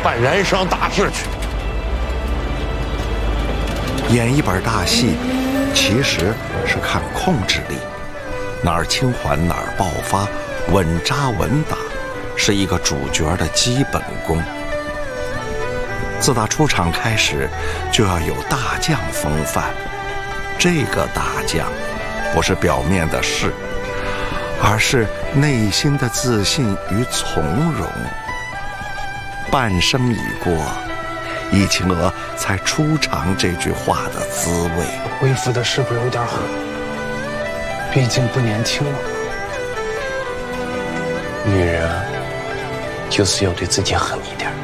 办人生大事去。 演一本大戏，其实是看控制力，哪儿轻缓哪儿爆发，稳扎稳打，是一个主角的基本功。自打出场开始，就要有大将风范。这个大将，不是表面的势，而是内心的自信与从容。半生已过，易秦娥才初尝这句话的滋味。 为父的是不是有点狠？毕竟不年轻了。 女人就是要对自己狠一点。